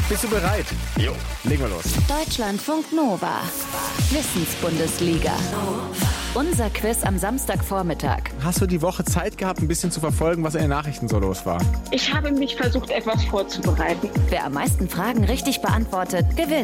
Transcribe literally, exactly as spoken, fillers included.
Bist du bereit? Jo. Legen wir los. Deutschlandfunk Nova. Wissensbundesliga. Unser Quiz am Samstagvormittag. Hast du die Woche Zeit gehabt, ein bisschen zu verfolgen, was in den Nachrichten so los war? Ich habe mich versucht, etwas vorzubereiten. Wer am meisten Fragen richtig beantwortet, gewinnt.